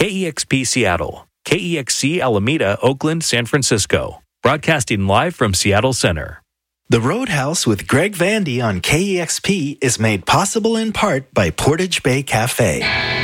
KEXP Seattle, KEXC Alameda, Oakland, San Francisco. Broadcasting live from Seattle Center. The Roadhouse with Greg Vandy on KEXP is made possible in part by Portage Bay Cafe.